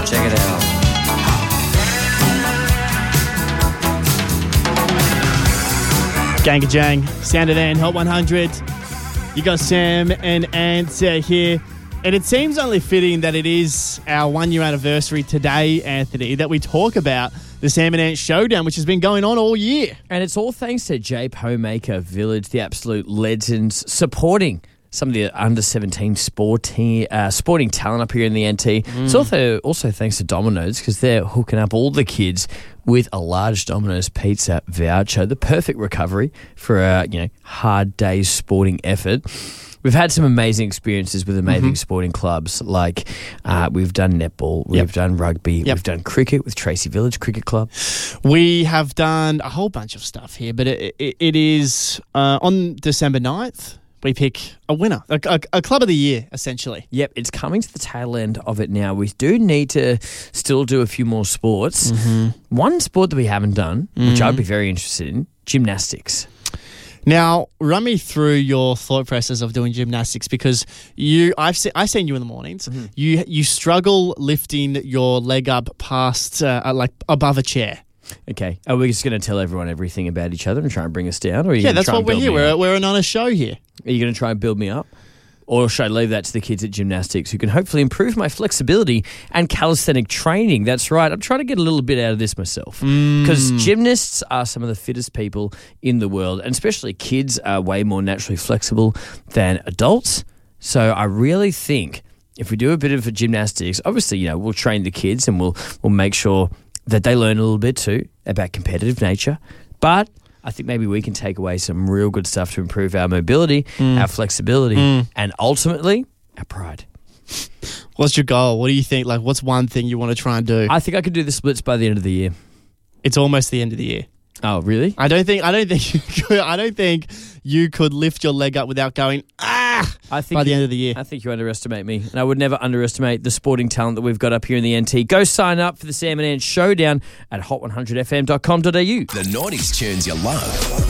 Check it out. Gang, Sound it in, Hot 100. You got Sam and Ant here. And it seems only fitting that it is our 1 year anniversary today, Anthony, that we talk about the Sam and Ant Showdown, which has been going on all year. And it's all thanks to Jape Homemaker Village, the absolute legends, supporting some of the under-17 sporting talent up here in the NT. It's also thanks to Domino's, because they're hooking up all the kids with a large Domino's pizza voucher, the perfect recovery for a hard day's sporting effort. We've had some amazing experiences with amazing sporting clubs, like we've done netball, we've done rugby, we've done cricket with Tracy Village Cricket Club. We have done a whole bunch of stuff here, but it is on December 9th. We pick a winner, a club of the year, essentially. Yep, it's coming to the tail end of it now. We do need to still do a few more sports. One sport that we haven't done, which I'd be very interested in, gymnastics. Now, run me through your thought process of doing gymnastics, because I've seen you in the mornings. You struggle lifting your leg up past like above a chair. Okay, are we just going to tell everyone everything about each other and try and bring us down? Or are you that's what we're here. We're an honest show here. Are you going to try and build me up? Or should I leave that to the kids at gymnastics, who can hopefully improve my flexibility and calisthenic training? That's right. I'm trying to get a little bit out of this myself, because gymnasts are some of the fittest people in the world, and especially kids are way more naturally flexible than adults. So I really think if we do a bit of gymnastics, obviously, we'll train the kids and we'll make sure that they learn a little bit too about competitive nature. But I think maybe we can take away some real good stuff to improve our mobility, our flexibility, and ultimately, our pride. What's your goal? What do you think? Like, what's one thing you want to try and do? I think I could do the splits by the end of the year. It's almost the end of the year. Oh, really? I don't think you could lift your leg up without going, by the end of the year. I think you underestimate me. And I would never underestimate the sporting talent that we've got up here in the NT. Go sign up for the Sam and Ant Showdown at hot100fm.com.au. The 90s tunes you love.